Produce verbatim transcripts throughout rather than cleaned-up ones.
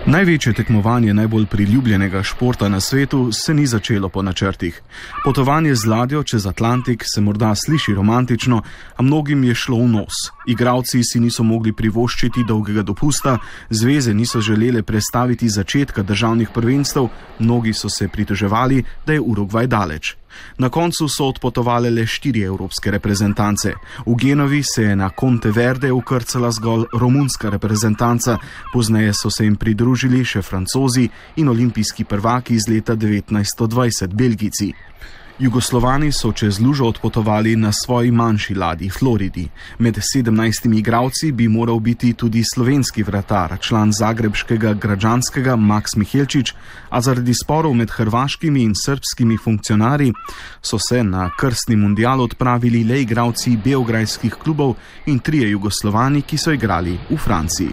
Največje tekmovanje najbolj priljubljenega športa na svetu se ni začelo po načrtih. Potovanje z ladjo čez Atlantik se morda sliši romantično, a mnogim je šlo v nos. Igralci si niso mogli privoščiti dolgega dopusta, zveze niso želele prestaviti začetka državnih prvenstev, mnogi so se pritoževali, da je Urugvaj daleč. Na koncu so odpotovale le štiri evropske reprezentance. V Genovi se je na Conte Verde ukrcala zgolj romunska reprezentanca, pozneje so se jim pridružili še Francozi in olimpijski prvaki iz leta devetnajststo dvajset, Belgijci. Jugoslovani so čez lužo odpotovali na svoji manjši ladji Floridi. Med sedemnajstimi igralci bi moral biti tudi slovenski vratar, član zagrebškega Građanskega Maks Mihelčič, a zaradi sporov med hrvaškimi in srbskimi funkcionarji so se na krstni mundial odpravili le igralci beograjskih klubov in trije Jugoslovani, ki so igrali v Franciji.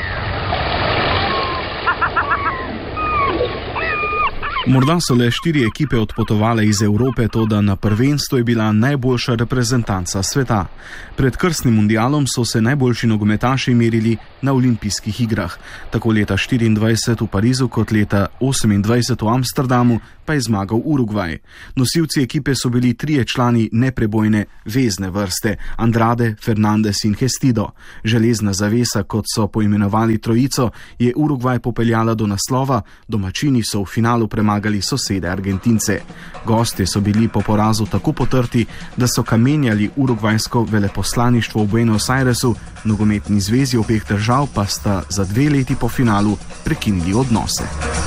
Morda so le štiri ekipe odpotovale iz Evrope, toda na prvenstvu je bila najboljša reprezentanca sveta. Pred krstnim mundialom so se najboljši nogometaši merili na olimpijskih igrah. Tako leta štiriindvajset v Parizu kot leta osemindvajset v Amsterdamu pa je zmagal Urugvaj. Nosilci ekipe so bili trije člani neprebojne vezne vrste, Andrade, Fernandez in Hestido. Železna zavesa, kot so poimenovali trojico, je Urugvaj popeljala do naslova, domačini so v finalu premagali sosede Argentince. Gostje so bili po porazu tako potrti, da so kamenjali urugvajsko veleposlaništvo v Buenos Airesu, nogometni zvezi obeh držav pa sta za dve leti po finalu prekinili odnose.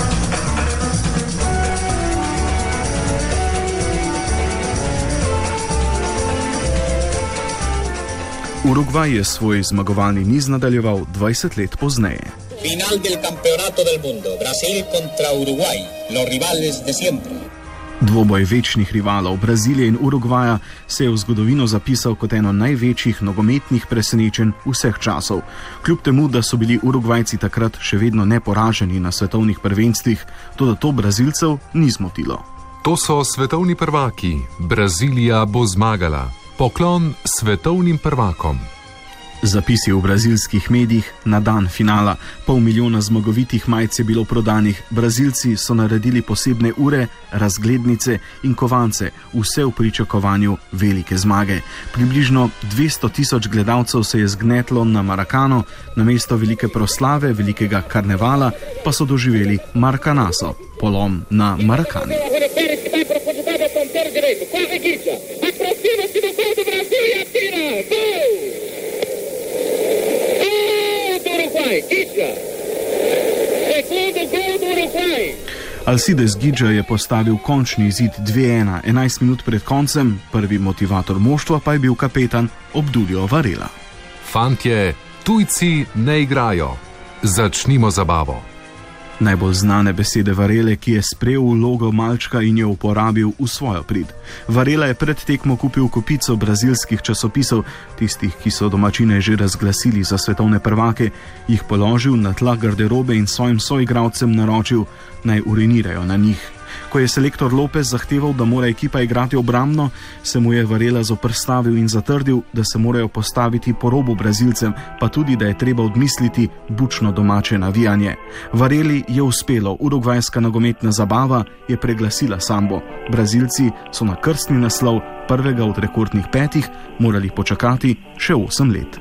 Urugvaj je svoj zmagovalni niz nadaljeval dvajset let pozneje. Final del Campeonato del Mundo, Brasil contra Uruguay, los rivales de siempre. Dvoboj večnih rivalov Brazilije in Urugvaja se je v zgodovino zapisal kot eno največjih nogometnih presenečenj vseh časov. Kljub temu, da so bili Urugvajci takrat še vedno neporaženi na svetovnih prvenstvih, toda to Brazilcev ni zmotilo. To so svetovni prvaki, Brazilija bo zmagala. Poklon svetovnim prvakom. Zapisi v brazilskih medijih na dan finala. Pol milijona zmagovitih majic je bilo prodanih. Brazilci so naredili posebne ure, razglednice in kovance, vse v pričakovanju velike zmage. Približno dvesto tisoč gledalcev se je zgnetlo na Maracano, namesto velike proslave, velikega karnevala, pa so doživeli Maracanazo, polom na Maracani. Alcides Gidža je postavil končni izid dve ena, enajst minut pred koncem, prvi motivator moštva pa je bil kapetan Obdulio Varela. Fantje, tujci ne igrajo. Začnimo zabavo. Najbolj znane besede Varele, ki je sprejel vlogo malčka in jo uporabil v svojo prid. Varela je pred tekmo kupil kopico brazilskih časopisov, tistih, ki so domačine že razglasili za svetovne prvake, jih položil na tla garderobe in svojim soigralcem naročil, naj urinirajo na njih. Ko je selektor Lopez zahteval, da mora ekipa igrati obrambno, se mu je Varela zoprstavil in zatrdil, da se morajo postaviti po robu Brazilcem, pa tudi, da je treba odmisliti bučno domače navijanje. Vareli je uspelo, urugvajska nogometna zabava je preglasila sambo. Brazilci so na krstni naslov prvega od rekordnih petih morali počakati še osem let.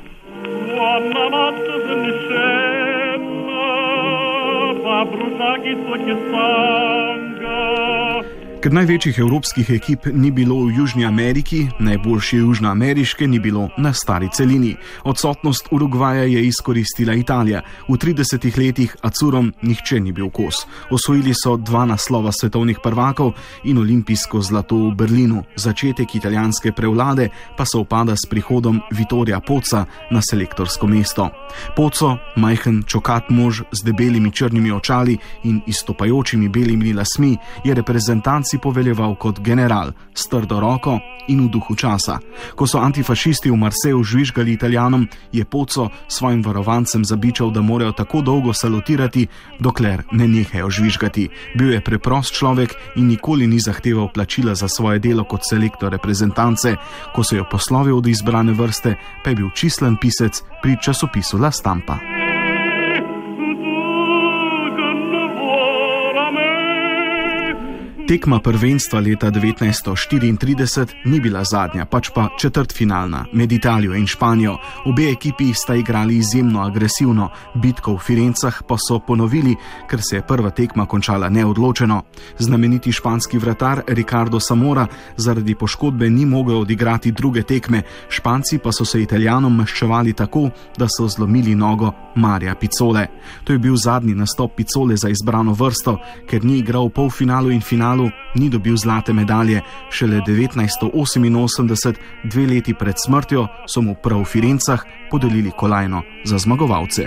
Ker največjih evropskih ekip ni bilo v Južni Ameriki, najboljše južnoameriške ni bilo na stari celini. Odsotnost Urugvaja je izkoristila Italija. V tridesetih letih Azurom nihče ni bil kos. Osvojili so dva naslova svetovnih prvakov in olimpijsko zlato v Berlinu. Začetek italijanske prevlade pa se upada s prihodom Vittorija Pozza na selektorsko mesto. Pozzo, majhen čokat mož z debelimi črnimi očali in izstopajočimi belimi lasmi, je reprezentanc poveljeval kot general, s trdo roko in v duhu časa. Ko so antifašisti v Marseju žvižgali Italijanom, je Pozzo svojim varovancem zabičal, da morajo tako dolgo salutirati, dokler ne nehajo žvižgati. Bil je preprost človek in nikoli ni zahteval plačila za svoje delo kot selektor reprezentance. Ko se je poslovil od izbrane vrste, pa je bil čislen pisec pri časopisu La Stampa. Tekma prvenstva leta devetnajststo štiriintrideset ni bila zadnja, pač pa četrtfinalna med Italijo in Španijo. Obe ekipi sta igrali izjemno agresivno, bitko v Firencah pa so ponovili, ker se je prva tekma končala neodločeno. Znameniti španski vratar Ricardo Zamora zaradi poškodbe ni mogel odigrati druge tekme, Španci pa so se Italijanom maščevali tako, da so zlomili nogo Marija Pizzole. To je bil zadnji nastop Pizzole za izbrano vrsto, ker ni igral v polfinalu in finalu, ni dobil zlate medalje. Šele devetnajststo oseminosemdeset, dve leti pred smrtjo, so mu prav v Firencah podelili kolajno za zmagovalce.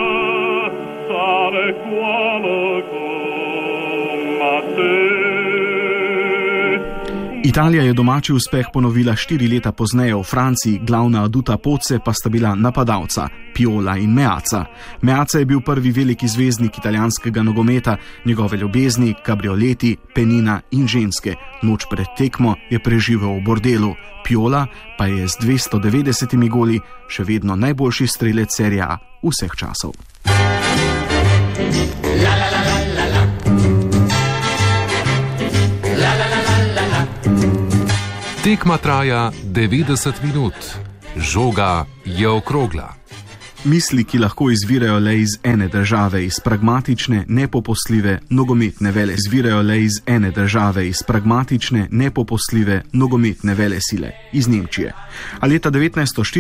Italija je domači uspeh ponovila štiri leta pozneje v Franciji, glavna aduta Poce pa sta bila napadalca Piola in Meazza. Meazza je bil prvi veliki zvezdnik italijanskega nogometa, njegove ljubezni, kabrioleti, penina in ženske. Noč pred tekmo je preživel v bordelu. Piola pa je z dvesto devetdesetimi goli še vedno najboljši strelec Serie A vseh časov. La, la, la, la, la, la. Tekma traja devetdeset minut, žoga je okrogla. Misli, ki lahko izvirajo le iz ene države, iz pragmatične, nepopustljive, nogometne vele, izvirajo le iz ene države, iz pragmatične, nepopustljive, nogometne velesile, iz Nemčije. A leta devetnajststo štiriintrideset